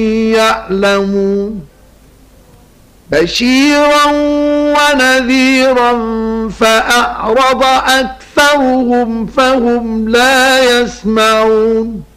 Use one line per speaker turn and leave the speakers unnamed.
يعلمون بشيرا ونذيرا فأعرض أكثرهم فهم لا يسمعون